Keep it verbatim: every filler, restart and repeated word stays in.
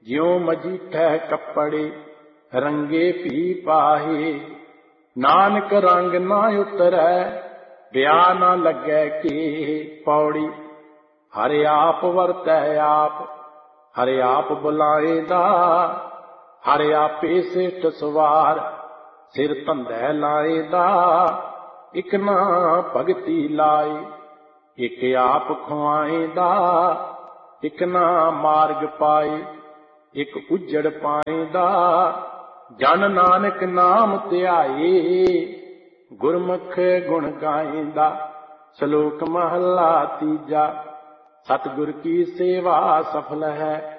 ਜਿਉ ਮਜੀਠੈ ਕੱਪੜੇ ਰੰਗੇ ਭੀ ਪਾਹੇ। ਨਾਨਕ ਰੰਗ ਨਾ ਉਤਰੈ ਵਿਆਹ ਨਾ ਲੱਗੈ ਕੇ। ਪੌੜੀ ਹਰਿ ਆਪ ਵਰਤੈ ਆਪ ਹਰਿ ਆਪ ਬੁਲਾਏਦਾ। ਹਰਿ ਆਪੇ ਸਿਸ਼ਟ ਸਵਾਰ ਸਿਰ ਧੰਦੈ ਲਾਏਦਾ। ਇਕ ਨਾ ਭਗਤੀ ਲਾਏ ਇਕ ਆਪ ਖੁਆਏਦਾ। ਇਕ ਨਾ ਮਾਰਗ ਪਾਏ ਇਕ ਉਜੜ ਪਾਏਦਾ। ਜਨ ਨਾਨਕ ਨਾਮ ਧਿਆਏ ਗੁਰਮੁਖ ਗੁਣ ਗਾਏਂਦਾ। ਸ਼ਲੋਕ ਮਹਲਾ ਤੀਜਾ। ਸਤਿਗੁਰ ਕੀ ਸੇਵਾ ਸਫਲ ਹੈ